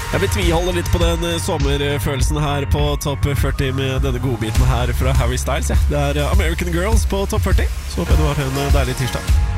Vi tviholder litt på den sommerfølelsen her på Topp 40 med denne godbiten her fra Harry Styles. Det er American Girls på Topp 40. Så håper jeg du har en deilig tirsdag.